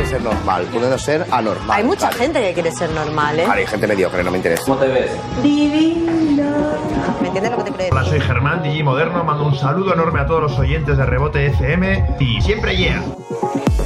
ser normal, puede no ser anormal. Hay mucha gente que quiere ser normal, ¿eh? Vale, hay gente mediocre, no me interesa. ¿Cómo te ves? Divina. ¿Me entiendes lo que te quiero decir? Hola, soy Germán, DJ Moderno. Mando un saludo enorme a todos los oyentes de Rebote FM y siempre yeah.